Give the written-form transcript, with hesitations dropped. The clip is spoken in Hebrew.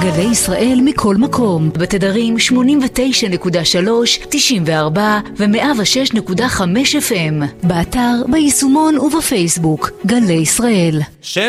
גלי ישראל מכל מקום, בתדרים 89.3, 94 ו-106.5 FM, באתר, ביישומון ובפייסבוק. גלי ישראל.